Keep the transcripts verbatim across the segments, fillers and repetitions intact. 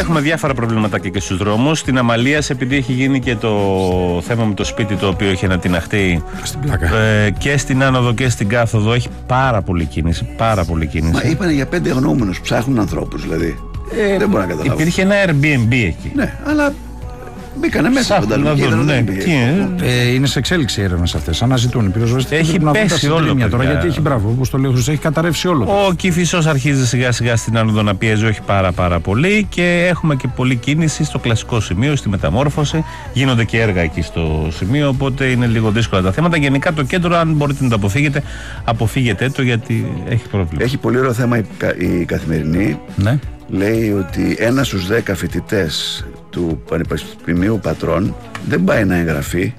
έχουμε διάφορα προβληματάκια και στους δρόμους. Στην Αμαλίας, επειδή έχει γίνει και το θέμα με το σπίτι το οποίο έχει ανατιναχθεί στην πλάκα. Ε, και στην άνοδο και στην κάθοδο, έχει πάρα πολύ κίνηση. Πάρα πολύ κίνηση. Μα είπανε για πέντε αγνοούμενους, ψάχνουν ανθρώπους δηλαδή. Ε, δεν μπορώ να καταλάβω. Υπήρχε ένα Airbnb εκεί. Ναι, αλλά μπήκανε μέσα από τα λογική. Ναι, ε, είναι σε εξέλιξη οι έρευνες αυτές. Αναζητούν οι πυροσβεστικοί. Έχει πέσει όλο τώρα. τώρα. Γιατί έχει μπράβο, όπως το λέω, έχει καταρρεύσει όλο. Ο Κηφισός αρχίζει σιγά σιγά στην άνοδο να πιέζει, όχι πάρα πάρα πολύ, και έχουμε και πολλή κίνηση στο κλασικό σημείο, στη μεταμόρφωση. Γίνονται και έργα εκεί στο σημείο, οπότε είναι λίγο δύσκολα τα θέματα. Γενικά το κέντρο, αν μπορείτε να το αποφύγετε, αποφύγετε το, γιατί έχει πρόβλημα. Έχει πολύ ωραίο θέμα η, η Καθημερινή. Ναι. Λέει ότι ένα στους δέκα φοιτητές του Πανεπιστημίου Πατρών δεν πάει να εγγραφεί,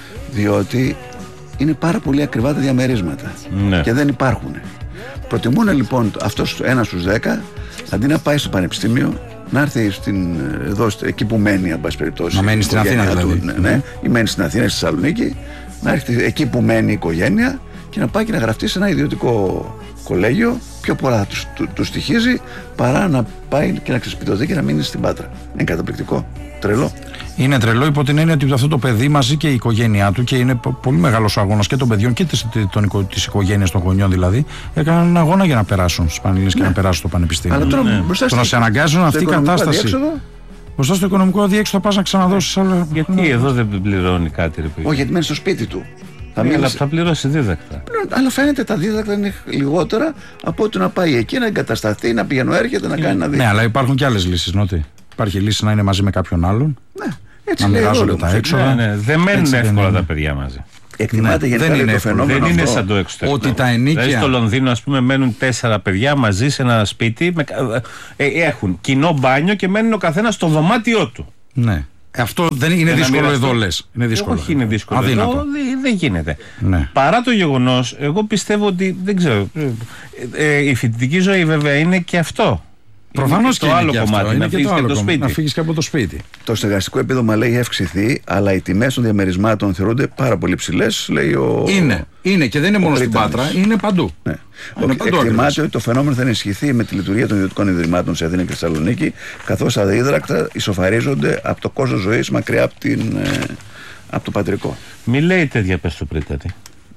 διότι είναι πάρα πολύ ακριβά τα διαμερίσματα, ναι, και δεν υπάρχουν. Προτιμούν λοιπόν αυτός ένα στους δέκα, αντί να πάει στο πανεπιστήμιο, να έρθει στην, εδώ, εκεί που μένει, εν πάση περιπτώσει. Να μένει στην Αθήνα δηλαδή. Ναι, ναι, ή μένει στην Αθήνα, στη Θεσσαλονίκη, να έρθει εκεί που μένει η οικογένεια και να πάει και να γραφτεί σε ένα ιδιωτικό κολέγιο. Πιο πολλά θα τους, του, τους στοιχίζει παρά να πάει και να ξεσπιτωθεί και να μείνει στην Πάτρα. Είναι καταπληκτικό. Τρελό. Είναι τρελό υπό την έννοια ότι αυτό το παιδί μαζί και η οικογένειά του, και είναι πολύ μεγάλος ο αγώνας και των παιδιών και της, της οικογένειας των γονιών δηλαδή, έκαναν έναν αγώνα για να περάσουν στις Πανελλήνιες, ναι, και να περάσουν στο πανεπιστήμιο. Αλλά τώρα ναι. μπροστά στο να σε αναγκάζουν αυτή η κατάσταση. Αδιέξοδο. Μπροστά στο οικονομικό αδιέξοδο θα πας να ξαναδώσεις. Αλλά... Γιατί ναι, εδώ δεν πληρώνει κάτι, ρε παιδί. Όχι, γιατί μένει στο σπίτι του. Θα, ναι, αλλά θα πληρώσει δίδακτα. Αλλά φαίνεται τα δίδακτα είναι λιγότερα από ότι να πάει εκεί, να εγκατασταθεί, να πηγαίνω έρχεται, να κάνει να δει. Ναι, αλλά υπάρχουν και άλλες λύσεις, Νότι. Υπάρχει λύση να είναι μαζί με κάποιον άλλον. Ναι, έτσι να μοιράζονται τα έξοδα. Ναι, ναι, δεν μένουν εύκολα τα παιδιά μαζί. Εκτιμάται, ναι, γενικά δεν είναι το φαινόμενο. Δεν είναι αυτό, σαν το εξωτερικό. Ότι τα ενίκια. Δηλαδή στο Λονδίνο, ας πούμε, μένουν τέσσερα παιδιά μαζί σε ένα σπίτι. Με, ε, έχουν κοινό μπάνιο και μένουν ο καθένας στο δωμάτιό του. Ναι. Αυτό δεν είναι για δύσκολο εδώ, λες. Είναι δύσκολο. Όχι, είναι δύσκολο. Αδύνατο. Εδώ δεν δε γίνεται. Ναι. Παρά το γεγονός, εγώ πιστεύω ότι δεν ξέρω. Ε, ε, η φοιτητική ζωή βέβαια είναι και αυτό. Προφανώς και, και το είναι άλλο και αυτό. κομμάτι. Είναι να και φύγεις το άλλο και, το σπίτι. να φύγεις και από το σπίτι. Το στεγαστικό επίδομα, λέει, έχει αυξηθεί, αλλά οι τιμές των διαμερισμάτων θεωρούνται πάρα πολύ ψηλές, λέει ο. Είναι, είναι και δεν είναι μόνο στην Πάτρα, είναι παντού. Ναι. Είναι παντού. Εκτιμάται ότι το φαινόμενο θα ενισχυθεί με τη λειτουργία των ιδιωτικών ιδρυμάτων σε Αθήνα και Θεσσαλονίκη, καθώς τα δίδρακτα ισοφαρίζονται από το κόστος ζωής μακριά από, την, ε, από το πατρικό. Μη λέει τέτοια, πες το Πρίτατη.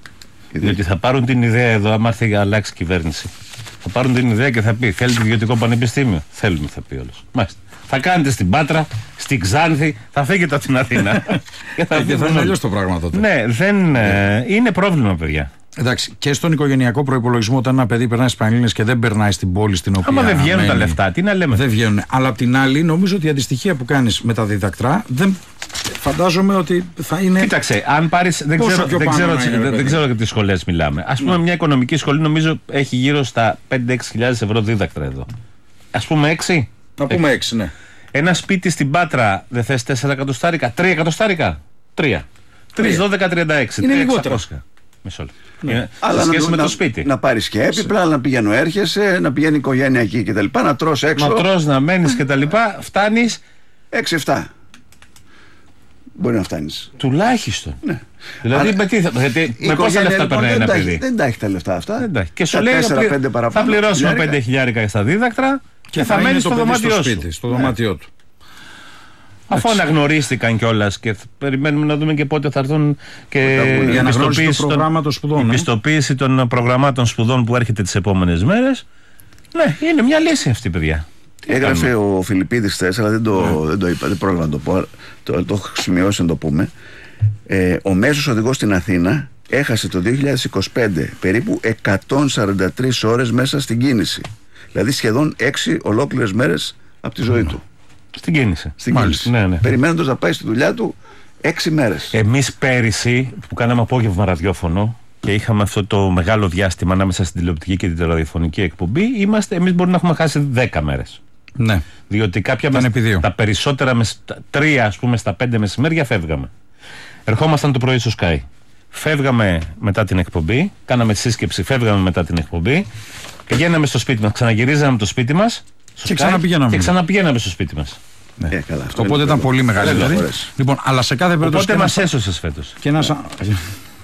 Διότι θα πάρουν την ιδέα εδώ, άμα έρθει να αλλάξει κυβέρνηση. Θα πάρουν την ιδέα και θα πει: θέλετε ιδιωτικό πανεπιστήμιο? Θέλουμε, θα πει όλος. Μάλιστα. Θα κάνετε στην Πάτρα, στην Ξάνθη, θα φύγετε από την Αθήνα. και θα, θα είναι αλλιώς το πράγμα τότε. Ναι, δεν, ε, είναι πρόβλημα, παιδιά. Εντάξει, και στον οικογενειακό προϋπολογισμό, όταν ένα παιδί περνάει στις Πανελλήνιες και δεν περνάει στην πόλη στην οποία. Άμα δεν βγαίνουν μένει, τα λεφτά, τι να λέμε. Δεν βγαίνουν. Αλλά απ' την άλλη, νομίζω ότι η αντιστοιχεία που κάνεις με τα διδακτρά δεν. Φαντάζομαι ότι θα είναι. Κοίταξε, αν πάρεις. Δεν ξέρω, δεν ξέρω, είναι, δεν, δεν ξέρω για τις σχολές μιλάμε. Ας πούμε, ναι, μια οικονομική σχολή νομίζω έχει γύρω στα πέντε έξι χιλιάδες ευρώ δίδακτρα εδώ. Ας πούμε έξι. Να πούμε έξι, ναι. Ένα σπίτι στην Πάτρα δεν θες τέσσερα εκατοστάρικα, τρία εκατοστάρικα. τρία. τρία, δώδεκα, τριάντα έξι. Είναι λιγότερο. Μισό λεπτό. Ναι. Είναι, αλλά σε σχέση να, με να, το σπίτι. Να πάρεις και έπιπλα, να πηγαίνω έρχεσαι, να πηγαίνει η οικογένεια εκεί κτλ. Να τρως έξω. Να τρως, να μένεις κτλ. Φτάνεις. έξι εφτά. Μπορεί να φτάνεις. Τουλάχιστον. Ναι. Δηλαδή αλλά, με, τι, θα, γιατί, με πόσα λεφτά λοιπόν, περνάει ένα παιδί? Δεν τα έχει τα λεφτά αυτά. Και σου λέει θα πληρώσουμε πέντε χιλιάρικα στα δίδακτρα και, και θα, θα μένει στο δωμάτιό στο σου. Σπίτι, στο δωμάτιό του. Αφού αναγνωρίστηκαν κιόλας και περιμένουμε να δούμε και πότε θα έρθουν και η αναγνώριση των, σπουδών, η ναι. πιστοποίηση των προγραμμάτων σπουδών που έρχεται τις επόμενες μέρες. Ναι, είναι μια λύση αυτή, παιδιά. Έγραφε ο Φιλιππίδης χθες, αλλά δεν το, ναι. δεν το είπα, δεν πρόλαβα να το πω, το, το έχω σημειώσει να το πούμε. Ε, ο μέσος οδηγός στην Αθήνα έχασε το δύο χιλιάδες είκοσι πέντε περίπου εκατόν σαράντα τρεις ώρες μέσα στην κίνηση. Δηλαδή σχεδόν έξι ολόκληρες μέρες από τη ζωή mm. του. Στην κίνηση. Στην κίνηση. Ναι, ναι. Περιμένοντας να πάει στη δουλειά του έξι μέρες. Εμείς πέρυσι που κάναμε απόγευμα ραδιόφωνο και είχαμε αυτό το μεγάλο διάστημα ανάμεσα στην τηλεοπτική και την ραδιοφωνική εκπομπή, είμαστε, εμείς μπορεί να έχουμε χάσει δέκα μέρες. Ναι. Διότι κάποια μες, τα περισσότερα, μες, τρία ας πούμε στα πέντε μεσημέρια φεύγαμε. Ερχόμασταν το πρωί στο Sky. Φεύγαμε μετά την εκπομπή, κάναμε σύσκεψη, φεύγαμε μετά την εκπομπή και γίναμε στο σπίτι μας. Ξαναγυρίζαμε το σπίτι μας και ξαναπηγαίναμε. και ξαναπηγαίναμε στο σπίτι μας. Ναι. Ε, καλά, οπότε ήταν πολύ μεγάλη δηλαδή. Λοιπόν, αλλά σε κάθε περίπτωση. Οπότε μας έσωσες φέτος. Και ένας...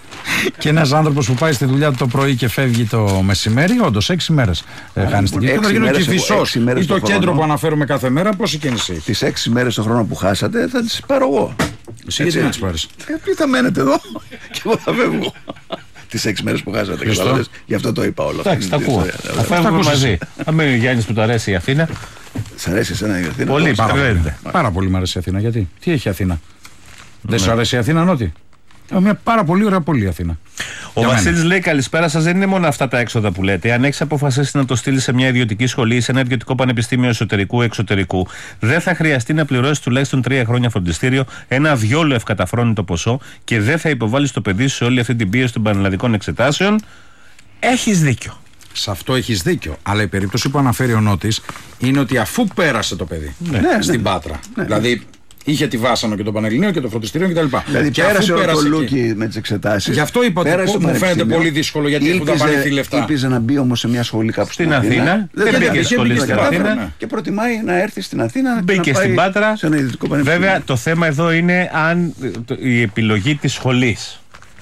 Και ένας άνθρωπος που πάει στη δουλειά του το πρωί και φεύγει το μεσημέρι, όντως έξι μέρες χάνει την κίνηση. Θα γίνει ο Κηφισός ή το κέντρο που αναφέρουμε κάθε μέρα, πόση κίνηση. Τις έξι μέρες το χρόνο που χάσατε θα τις πάρω εγώ. Εσύ γιατί να τις πάρεις? Ε, θα μένετε εδώ και εγώ θα φεύγω. Τις έξι μέρες που χάσατε. Γι' αυτό το είπα όλο. Εντάξει, τα ακούω. Θα φεύγουμε μαζί. Θα μείνει ο Γιάννης που του αρέσει η Αθήνα. Σ' αρέσει εσένα η Αθήνα? Πολύ, πάρα πολύ μου αρέσει η Αθήνα. Γιατί? Τι έχει η Αθήνα? Δεν σου αρέσει η Αθήνα, Νότι? Μια πάρα πολύ ωραία πόλη η Αθήνα. Ο Βασίλης λέει: καλησπέρα σας. Δεν είναι μόνο αυτά τα έξοδα που λέτε. Αν έχεις αποφασίσει να το στείλεις σε μια ιδιωτική σχολή ή σε ένα ιδιωτικό πανεπιστήμιο εσωτερικού ή εξωτερικού, δεν θα χρειαστεί να πληρώσεις τουλάχιστον τρία χρόνια φροντιστήριο, ένα διόλου ευκαταφρόνητο ποσό και δεν θα υποβάλεις το παιδί σου σε όλη αυτή την πίεση των πανελλαδικών εξετάσεων. Έχεις δίκιο. Σε αυτό έχεις δίκιο. Αλλά η περίπτωση που αναφέρει ο Νότης είναι ότι αφού πέρασε το παιδί ναι, στην ναι, Πάτρα, ναι, δηλαδή είχε τη Βάσανο και το Πανελληνίο και το φροντιστήριο κτλ. Δηλαδή και πέρασε ο Τολούκι με τις εξετάσεις. Γι' αυτό είπα ότι μου φαίνεται πολύ δύσκολο γιατί έχουν δαπανηθεί λεφτά. Ήλπιζε να μπει όμως σε μια σχολή κάπου στην Αθήνα. Δεν μπήκε στη σχολή στην Αθήνα. Και προτιμάει να έρθει στην Αθήνα. Μπήκε στην Πάτρα. Βέβαια το θέμα εδώ είναι αν η επιλογή της σχολής.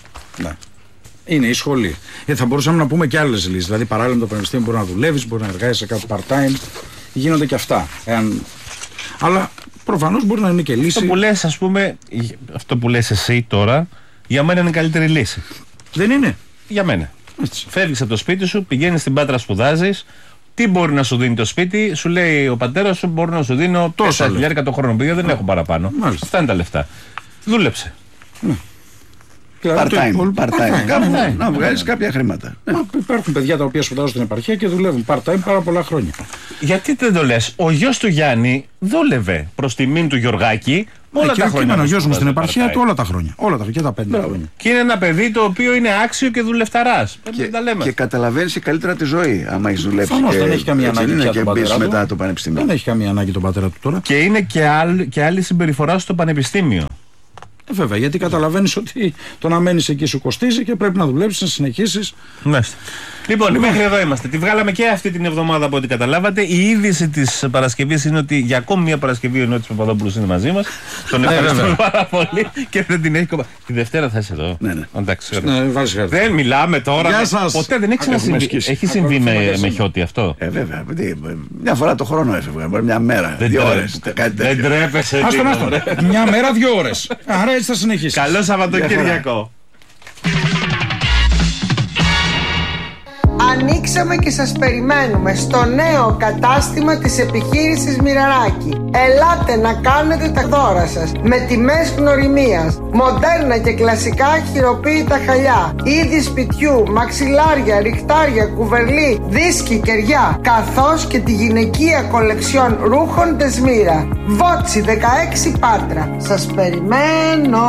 Είναι η σχολή. Ε, θα μπορούσαμε να πούμε και άλλες λύσεις. Δηλαδή, παράλληλα με το πανεπιστήμιο μπορεί να δουλεύεις, μπορεί να εργάζεσαι κάπου part-time. Γίνονται και αυτά. Εάν... Αλλά προφανώς μπορεί να είναι και λύση. Αυτό που λες, ας πούμε, αυτό που λες εσύ τώρα, για μένα είναι η καλύτερη λύση. Δεν είναι? Για μένα. Φεύγεις από το σπίτι σου, πηγαίνεις στην Πάτρα, σπουδάζεις. Τι μπορεί να σου δίνει το σπίτι? Σου λέει ο πατέρας σου: μπορεί να σου δίνω τόσα χιλιάρικα το χρόνο. Πήγα, δεν έχω παραπάνω. Μάλιστα. Αυτά είναι τα λεφτά. Δούλεψε. Ναι. Part-time, part-time. Κάπου να βγάλεις κάποια χρήματα. Υπάρχουν παιδιά τα οποία σπουδάζουν στην επαρχία και δουλεύουν part-time πάρα πολλά χρόνια. Γιατί δεν το λες? Ο γιος του Γιάννη δούλευε προς τιμήν του Γιωργάκη όλα τα χρόνια. Ο γιος μου στην επαρχία του όλα τα χρόνια. Όλα τα, και τα πέντε χρόνια. Και είναι ένα παιδί το οποίο είναι άξιο και δουλευταράς. Και, και καταλαβαίνεις καλύτερα τη ζωή άμα έχεις δουλέψει. Φανώς δεν έχει καμία ανάγκη πια τον πατέρα του. Μετά το πανεπιστήμιο. Δεν έχει καμία ανάγκη τον πατέρα του τώρα. Και είναι και, άλλ, και άλλη συμπεριφορά στο πανεπιστήμιο. Ε, βέβαια, γιατί καταλαβαίνεις ότι το να μένεις εκεί σου κοστίζει και πρέπει να δουλέψεις, να συνεχίσεις. Μάλιστα. Λοιπόν, μέχρι εδώ είμαστε. Τη βγάλαμε και αυτή την εβδομάδα από ό,τι καταλάβατε. Η είδηση της Παρασκευής είναι ότι για ακόμη μια Παρασκευή ο Νότης Παπαδόπουλος είναι μαζί μας. Τον ευχαριστώ πάρα πολύ και δεν την έχει κομμάτι. Τη Δευτέρα θα είσαι εδώ. Ναι, ναι. Εντάξει, ναι, δεν μιλάμε τώρα. Γεια σας. Ποτέ δεν έχει ξανασυμβεί. Έχει συμβεί με, με χιότι αυτό? Ε, βέβαια. Μια φορά το χρόνο έφευγα. Μια μέρα. Δεν δύο ώρες. Δεν τρέπεσαι. Άστον, άστον. Μια μέρα, δύο ώρες. Άρα έτσι θα συνεχίσει. Καλό Σαββατοκύριακο. Ανοίξαμε και σας περιμένουμε στο νέο κατάστημα της επιχείρησης Μοιραράκη. Ελάτε να κάνετε τα δώρα σας με τιμές γνωριμίας, μοντέρνα και κλασικά χειροποίητα χαλιά, είδη σπιτιού, μαξιλάρια, ριχτάρια, κουβερλί, δίσκοι, κεριά, καθώς και τη γυναικεία κολεξιόν ρούχων Δεσμύρα. Βότσι δεκαέξι Πάτρα. Σας περιμένω.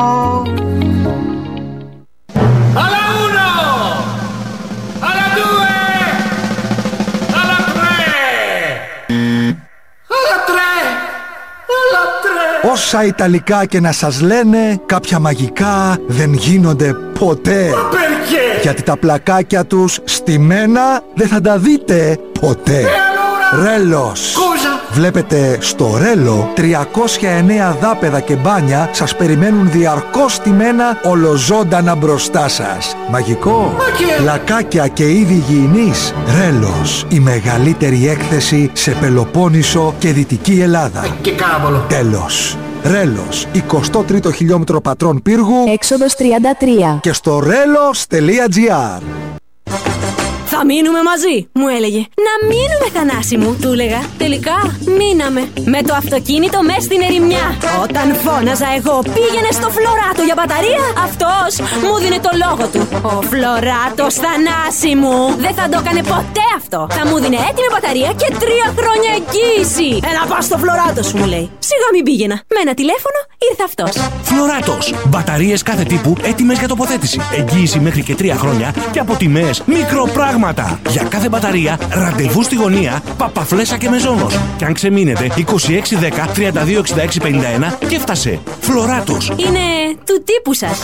Όσα Ιταλικά και να σας λένε, κάποια μαγικά δεν γίνονται ποτέ. Γιατί τα πλακάκια τους στημένα δεν θα τα δείτε ποτέ. Ρέλος. Βλέπετε στο Ρέλο τριακόσια εννέα δάπεδα και μπάνια σας περιμένουν διαρκώς στημένα ολοζώντανα μπροστά σας. Μαγικό. Πλακάκια και είδη υγιεινής. Ρέλος. Η μεγαλύτερη έκθεση σε Πελοπόννησο και Δυτική Ελλάδα. Και κάβολο. Τέλος. Ρέλος, εικοστό τρίτο χιλιόμετρο Πατρών Πύργου, έξοδος τριάντα τρία. Και στο ρέλος τελεία τζι άρ. Θα μείνουμε μαζί, μου έλεγε. Να μείνουμε, Θανάση μου, του έλεγα. Τελικά μείναμε. Με το αυτοκίνητο μες στην ερημιά. Όταν φώναζα εγώ πήγαινε στο Φλωράτο για μπαταρία, αυτός μου δίνε το λόγο του. Ο Φλωράτος, Θανάση μου, δεν θα το έκανε ποτέ αυτό. Θα μου δίνε έτοιμη μπαταρία και τρία χρόνια εγγύηση. Έλα πας στο Φλωράτο σου, μου λέει. Σιγά μην πήγαινα. Με ένα τηλέφωνο ήρθε αυτός. Φλωράτος. Μπαταρίες κάθε τύπου έτοιμες για τοποθέτηση. Εγγύηση μέχρι και τρία χρόνια και από τιμές μικροπράγματα. Για κάθε μπαταρία, ραντεβού στη γωνία, Παπαφλέσσα και Μεζόνος. Και αν ξεμείνετε, είκοσι έξι δέκα τριάντα δύο εξήντα έξι πενήντα ένα και έφτασε. Φλωράτος. Είναι του τύπου σας.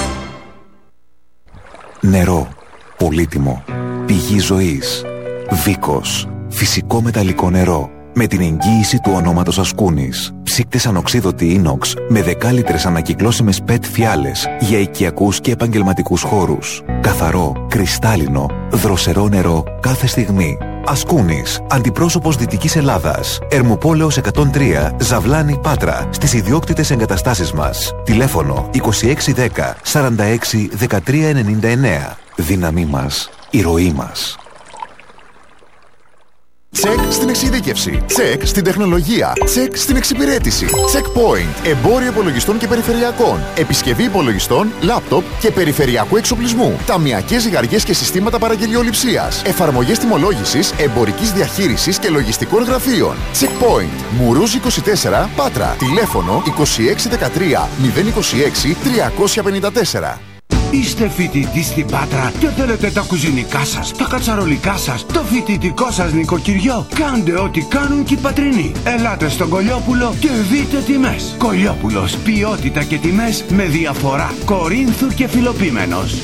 Νερό. Πολύτιμο. Πηγή ζωής. Βίκος. Φυσικό μεταλλικό νερό. με την εγγύηση του ονόματος Ασκούνης. Ψύκτες ανοξίδωτη ίνοξ με δεκάλιτρες ανακυκλώσιμες πετ φιάλες για οικιακούς και επαγγελματικούς χώρους. Καθαρό, κρυστάλλινο, δροσερό νερό κάθε στιγμή. Ασκούνης, αντιπρόσωπος Δυτικής Ελλάδας. Ερμοπόλεως εκατόν τρία, Ζαβλάνη, Πάτρα, στις ιδιόκτητες εγκαταστάσεις μας. Τηλέφωνο είκοσι έξι δέκα σαράντα έξι δεκατρία ενενήντα εννέα. Δύναμή μας, η ροή μας. Τσεκ στην εξειδίκευση. Τσεκ στην τεχνολογία. Τσεκ στην εξυπηρέτηση. Checkpoint. Εμπόριο υπολογιστών και περιφερειακών. Επισκευή υπολογιστών, λάπτοπ και περιφερειακού εξοπλισμού. Ταμειακές ζυγαριές και συστήματα παραγγελιοληψίας. Εφαρμογές τιμολόγησης, εμπορικής διαχείρισης και λογιστικών γραφείων. Checkpoint. Μουρούζ είκοσι τέσσερα, Πάτρα. Τηλέφωνο είκοσι έξι δεκατρία μηδέν είκοσι έξι τριακόσια πενήντα τέσσερα. Είστε φοιτητής στην Πάτρα και θέλετε τα κουζινικά σας, τα κατσαρολικά σας, το φοιτητικό σας νοικοκυριό. Κάντε ό,τι κάνουν και οι πατρινοί. Ελάτε στον Κολιόπουλο και δείτε τιμές. Κολιόπουλος, ποιότητα και τιμές με διαφορά. Κορίνθου και Φιλοπίμενος.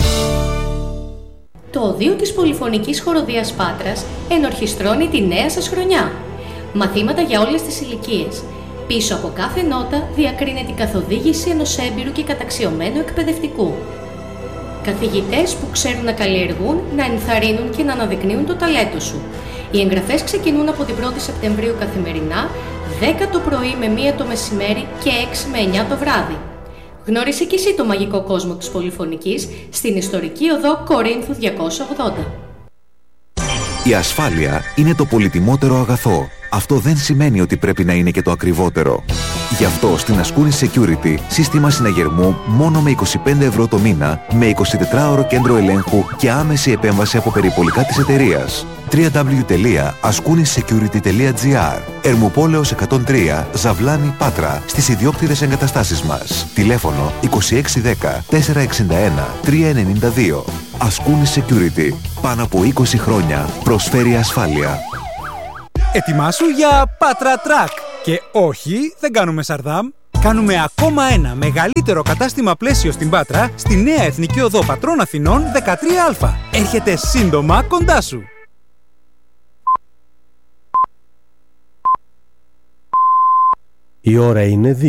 Το οδείο της Πολυφωνικής Χοροδίας Πάτρας ενορχιστρώνει τη νέα σας χρονιά. Μαθήματα για όλες τις ηλικίες. Πίσω από κάθε νότα διακρίνεται η καθοδήγηση ενός έμπειρου και καταξιωμένου εκπαιδευτικού. Καθηγητές που ξέρουν να καλλιεργούν, να ενθαρρύνουν και να αναδεικνύουν το ταλέντο σου. Οι εγγραφές ξεκινούν από την πρώτη Σεπτεμβρίου καθημερινά, δέκα το πρωί με μία το μεσημέρι και έξι με εννιά το βράδυ. Γνώρισε κι εσύ το μαγικό κόσμο της Πολυφωνικής στην ιστορική οδό Κορίνθου διακόσια ογδόντα. Η ασφάλεια είναι το πολυτιμότερο αγαθό. Αυτό δεν σημαίνει ότι πρέπει να είναι και το ακριβότερο. Γι' αυτό στην Ασκούνης Security σύστημα συναγερμού μόνο με είκοσι πέντε ευρώ το μήνα, με εικοσιτετράωρο κέντρο ελέγχου και άμεση επέμβαση από περιπολικά της εταιρείας. double-u double-u double-u τελεία askounisecurity τελεία gr. Ερμοπόλεως εκατόν τρία, Ζαβλάνη, Πάτρα, στις ιδιόκτητες εγκαταστάσεις μας. Τηλέφωνο είκοσι έξι δέκα τετρακόσια εξήντα ένα τριακόσια ενενήντα δύο. Ασκούνης Security. Πάνω από είκοσι χρόνια προσφέρει ασφάλεια. Ετοιμάσου για Πάτρα Τρακ. Και όχι, δεν κάνουμε Σαρδάμ. Κάνουμε ακόμα ένα μεγαλύτερο κατάστημα πλαίσιο στην Πάτρα, στη νέα Εθνική Οδό Πατρών Αθηνών δεκατρία α. Έρχεται σύντομα κοντά σου. Η ώρα είναι δύο.